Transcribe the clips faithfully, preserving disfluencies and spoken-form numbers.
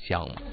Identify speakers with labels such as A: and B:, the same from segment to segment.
A: 香嘛。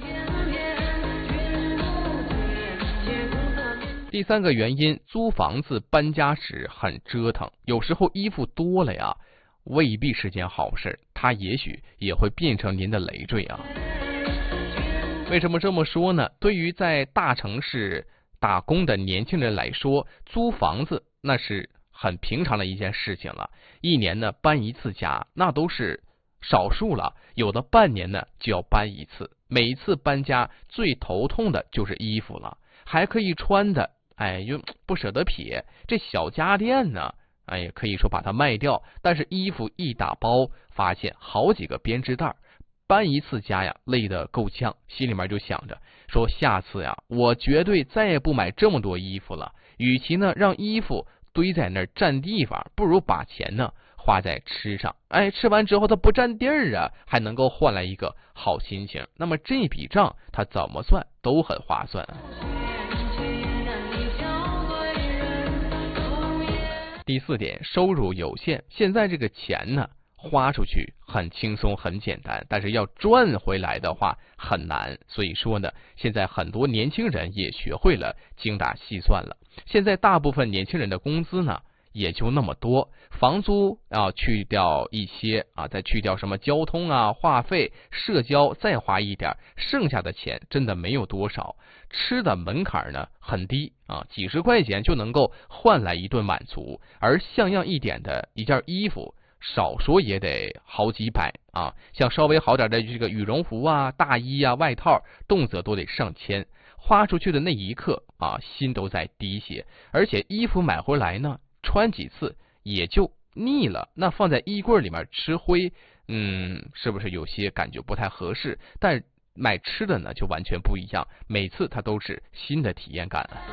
A: 第三个原因，租房子搬家时很折腾，有时候衣服多了呀，未必是件好事，它也许也会变成您的累赘啊。为什么这么说呢？对于在大城市打工的年轻人来说，租房子那是很平常的一件事情了，一年呢搬一次家，那都是少数了，有的半年呢就要搬一次，每一次搬家最头痛的就是衣服了，还可以穿的，哎，又不舍得撇，这小家电呢，哎，可以说把它卖掉，但是衣服一打包，发现好几个编织袋，搬一次家呀，累得够呛，心里面就想着说，下次呀，我绝对再也不买这么多衣服了。与其呢让衣服堆在那儿占地方，不如把钱呢花在吃上。哎，吃完之后它不占地儿啊，还能够换来一个好心情。那么这笔账它怎么算都很划算啊。第四点，收入有限，现在这个钱呢花出去很轻松很简单，但是要赚回来的话很难。所以说呢，现在很多年轻人也学会了精打细算了。现在大部分年轻人的工资呢也就那么多，房租啊去掉一些啊，再去掉什么交通啊、话费、社交，再花一点，剩下的钱真的没有多少。吃的门槛呢很低啊，几十块钱就能够换来一顿满足，而像样一点的一件衣服，少说也得好几百啊，像稍微好点的这个羽绒服啊、大衣啊、外套，动辄都得上千。花出去的那一刻啊，心都在滴血。而且衣服买回来呢，穿几次也就腻了，那放在衣柜里面吃灰，嗯，是不是有些感觉不太合适？但买吃的呢就完全不一样，每次它都是新的体验感啊。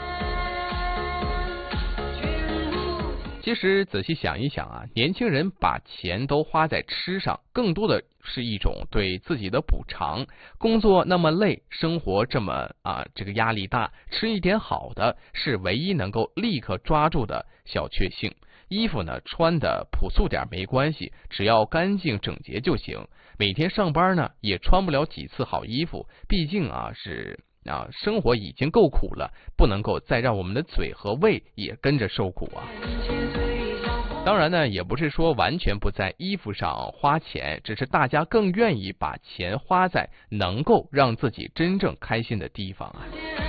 A: 其实仔细想一想啊，年轻人把钱都花在吃上，更多的是一种对自己的补偿。工作那么累，生活这么啊这个压力大，吃一点好的是唯一能够立刻抓住的小确幸。衣服呢穿的朴素点没关系，只要干净整洁就行。每天上班呢也穿不了几次好衣服，毕竟啊是啊生活已经够苦了，不能够再让我们的嘴和胃也跟着受苦啊。当然呢，也不是说完全不在衣服上花钱，只是大家更愿意把钱花在能够让自己真正开心的地方啊。